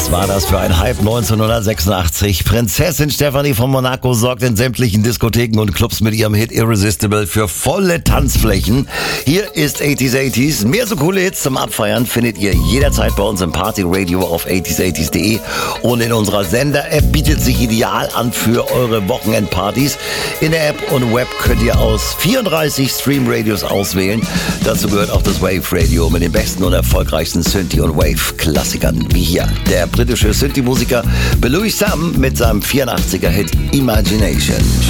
Was war das für ein Hype 1986? Prinzessin Stephanie von Monaco sorgt in sämtlichen Diskotheken und Clubs mit ihrem Hit Irresistible für volle Tanzflächen. Hier ist 80s. Mehr so coole Hits zum Abfeiern findet ihr jederzeit bei uns im Partyradio auf 80s80s.de und in unserer Sender-App bietet sich ideal an für eure Wochenendpartys. In der App und Web könnt ihr aus 34 Stream-Radios auswählen. Dazu gehört auch das Wave-Radio mit den besten und erfolgreichsten Synthie- und Wave-Klassikern wie hier. Der britische Synthie-Musiker Belouis Sam mit seinem 84er-Hit Imagination.